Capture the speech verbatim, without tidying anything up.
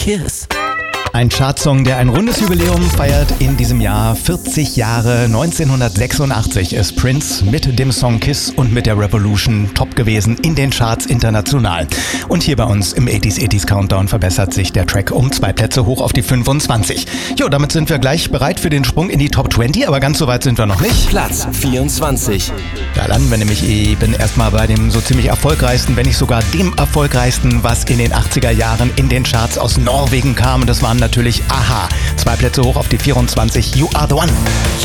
Kiss. Ein Chartsong, der ein rundes Jubiläum feiert in diesem Jahr. vierzig Jahre, neunzehnhundertsechsundachtzig ist Prince mit dem Song Kiss und mit der Revolution top gewesen in den Charts international. Und hier bei uns im achtziger achtziger Countdown verbessert sich der Track um zwei Plätze hoch auf die fünfundzwanzig. Jo, damit sind wir gleich bereit für den Sprung in die Top zwanzig, aber ganz so weit sind wir noch nicht. Platz vierundzwanzig. Da landen wir nämlich eben erstmal bei dem so ziemlich erfolgreichsten, wenn nicht sogar dem erfolgreichsten, was in den achtziger Jahren in den Charts aus Norwegen kam. Und das waren natürlich a-ha. Zwei Plätze hoch auf die vierundzwanzig. You are the one.